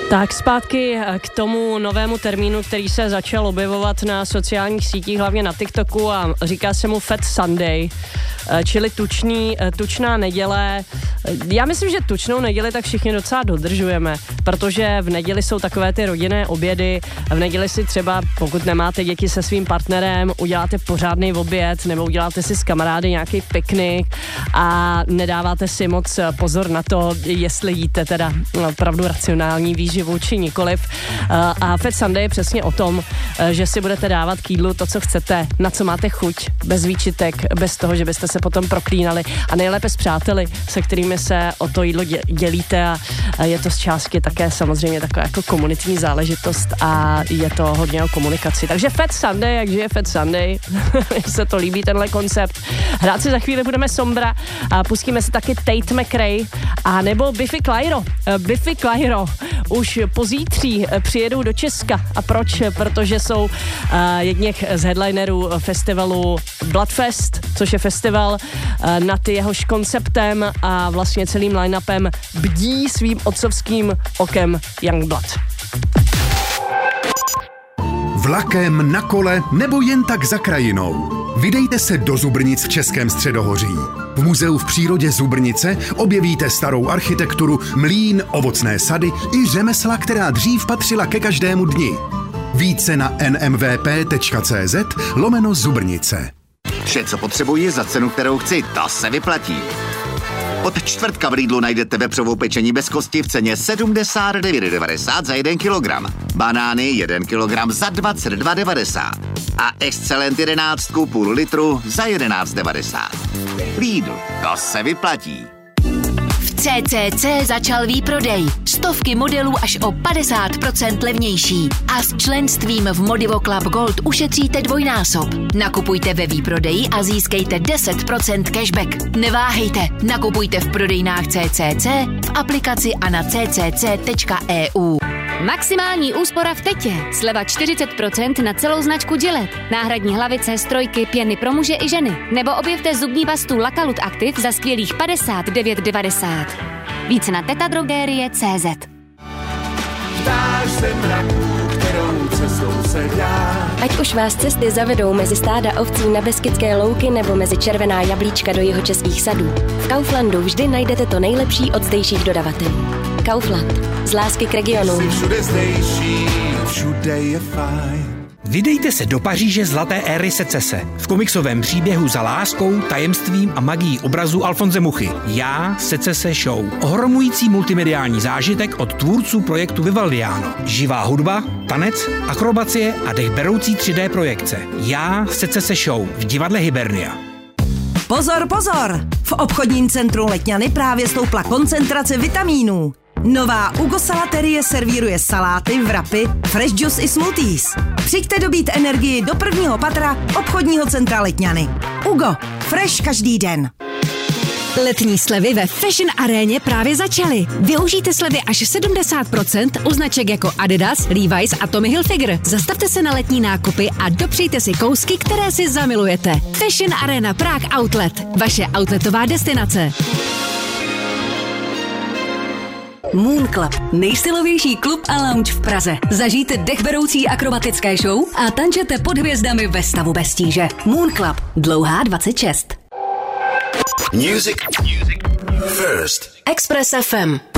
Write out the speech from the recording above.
Tak zpátky k tomu novému termínu, který se začal objevovat na sociálních sítích, hlavně na TikToku, a říká se mu Fat Sunday, čili tučná neděle. Já myslím, že tučnou neděli tak všichni docela dodržujeme, protože v neděli jsou takové ty rodinné obědy. V neděli si třeba, pokud nemáte děti se svým partnerem, uděláte pořádný oběd nebo uděláte si s kamarády nějaký piknik a nedáváte si moc pozor na to, jestli jíte teda opravdu racionální výživu či nikoliv. A Fat Sunday je přesně o tom, že si budete dávat k jídlu to, co chcete, na co máte chuť, bez výčitek, bez toho, že byste se potom proklínali, a nejlépe s přáteli, se kterými se o to jídlo dělíte, a je to z částky také samozřejmě taková jako komunitní záležitost a je to hodně o komunikaci. Takže Fat Sunday, jak žije Fat Sunday, se to líbí tenhle koncept. Hrát si za chvíli budeme Sombra a pustíme si taky Tate McRae a nebo Biffy Clyro. Biffy Clyro už pozítří přijedou do Česka. A proč? Protože jsou jedněch z headlinerů festivalu Bloodfest, což je festival, nad jehož konceptem a vlastně celým line-upem bdí svým otcovským okem Youngblood. Vlakem, na kole nebo jen tak za krajinou. Vydejte se do Zubrnic v Českém středohoří. V muzeu v přírodě Zubrnice objevíte starou architekturu, mlýn, ovocné sady i řemesla, která dřív patřila ke každému dni. Více na nmvp.cz/Zubrnice. Vše, co potřebuji za cenu, kterou chci, to se vyplatí. Od čtvrtka v Lidlu najdete vepřovou pečení bez kosti v ceně 79,90 za 1 kilogram. Banány 1 kilogram za 22,90. A Excelent 11 půl litru za 11,90. Lidl, to se vyplatí. V CCC začal výprodej. Stovky modelů až o 50% levnější. A s členstvím v Modivo Club Gold ušetříte dvojnásob. Nakupujte ve výprodeji a získejte 10% cashback. Neváhejte, nakupujte v prodejnách CCC, v aplikaci a na ccc.eu. Maximální úspora v Tetě. Sleva 40% na celou značku Gillette. Náhradní hlavice, strojky, pěny pro muže i ženy. Nebo objevte zubní pastu Lakalut Active za skvělých 59,90. Více na tetadrogerie.cz. Ptáš se mraků, kterou cestou se dá. Ať už vás cesty zavedou mezi stáda ovcí na Beskydské louky nebo mezi červená jablíčka do jihočeských sadů, v Kauflandu vždy najdete to nejlepší od zdejších dodavatelů. Kaufland. Z lásky k regionu. Jsi všude zdejší, všude je fajn. Vydejte se do Paříže zlaté éry secese. V komiksovém příběhu za láskou, tajemstvím a magií obrazu Alfonse Muchy. Já, Secese Show. Ohromující multimediální zážitek od tvůrců projektu Vivaldiano. Živá hudba, tanec, akrobacie a dechberoucí 3D projekce. Já, Secese Show v divadle Hibernia. Pozor, pozor! V obchodním centru Letňany právě stoupla koncentrace vitamínů. Nová Ugo Salaterie servíruje saláty, wrapy, fresh juice i smoothies. Přijďte dobít energii do prvního patra obchodního centra Letňany. Ugo, fresh každý den. Letní slevy ve Fashion Aréně právě začaly. Využijte slevy až 70% u značek jako Adidas, Levi's a Tommy Hilfiger. Zastavte se na letní nákupy a dopřejte si kousky, které si zamilujete. Fashion Arena Prague Outlet. Vaše outletová destinace. Moon Club, nejstylovější klub a lounge v Praze. Zažijte dechberoucí akrobatické show a tančete pod hvězdami ve stavu bez tíže. Moon Club, dlouhá 26. Music first. Express FM.